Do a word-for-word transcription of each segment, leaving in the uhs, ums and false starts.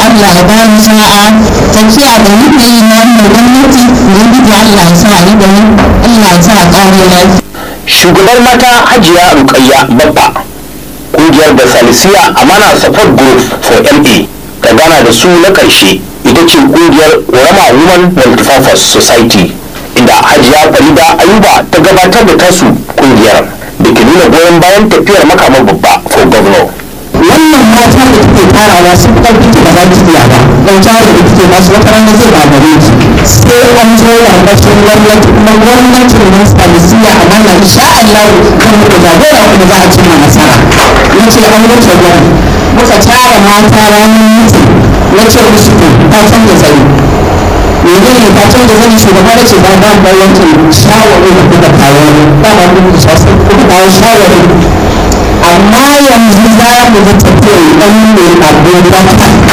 Allah ya ba mu sa'a tafiya da muke yi na wannan gwamnati ubangiji Allah ya sa a yi da mu Allah ya sa a ƙare lafiya. Shugabar mata Hajiya Rukayya Babba kungiyar da Salisiya Amana Support Group for M A ta gana da su na ƙarshe ita ce kungiyar Orama Women Multipurpose Society inda Hajiya Farida Ayuba ta gabatar da tasu kungiyar da ke nuna goyon bayan tafiyar makamar babba for governor. Wannan mata da take tarawa sun ɗauki ta ba za ki iya ba don jari da take masu wata rana zai gagare ki sai an zo ƙarƙashin gwamnati kuma gwamnatin nan Salisiya Amana insha Allah kan mu da jagora kuma za a cimma nasara. Na ce an wuce gwamnati muka tara mata ranar mutu na ce musu ta canza zai menene ta canza zai shugaba da ce ba ba ba yankin shawarwari da kuma kawo ba ba kuma sosai kuma kawo shawarwari amma yanzu za mu ga tafiyar ɗan mai abubuwa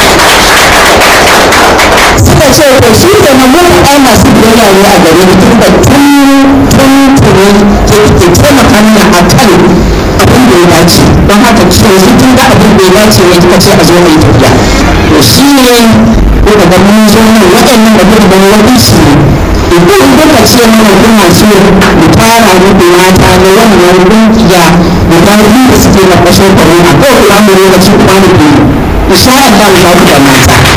suka ce ko shi da na mun ɗan masu biyayya ne a gare ni tun da tun tun tuni ke ke taimaka mana a kan abin da ya dace don haka ce shi tun da abin da ya dace ne kika ce a zo mai tafiya to shi ne ko daga mun zo nan waɗannan da kuka gani wani shi ne idan kuka ce mana kuna so mu tara muku mata na wannan kungiya da ƙarfi da suke na ƙashin corona ko kuma mu lokacin kwanaki insha Allah za ku da mata